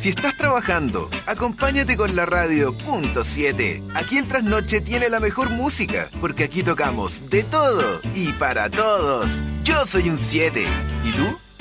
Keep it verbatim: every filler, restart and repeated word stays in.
Si estás trabajando, acompáñate con la radio punto siete. Aquí el trasnoche tiene la mejor música, porque aquí tocamos de todo y para todos. Yo soy un siete. ¿Y tú?